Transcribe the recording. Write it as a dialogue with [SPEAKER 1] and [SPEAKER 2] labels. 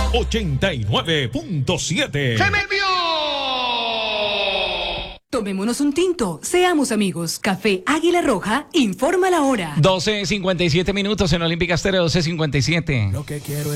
[SPEAKER 1] 89.7.
[SPEAKER 2] ¡Se me olvidó!
[SPEAKER 3] Tomémonos un tinto, seamos amigos. Café Águila Roja informa la hora.
[SPEAKER 4] 12:57 en Olímpica Estéreo, 12:57.
[SPEAKER 5] Lo que quiero es